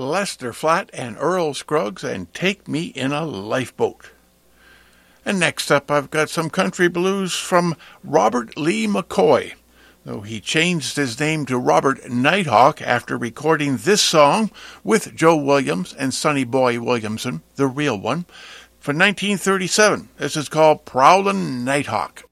Lester Flatt and Earl Scruggs and Take Me in a Lifeboat. And next up, I've got some country blues from Robert Lee McCoy, though he changed his name to Robert Nighthawk after recording this song with Joe Williams and Sonny Boy Williamson, the real one, for 1937. This is called Prowlin' Nighthawk.